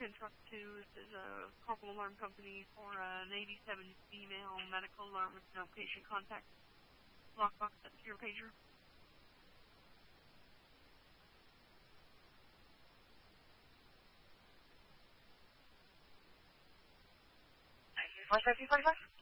Truck 2. This is a Corporal Alarm Company for an 87 female medical alarm with no patient contact. Lockbox, that's your pager. 45, 45.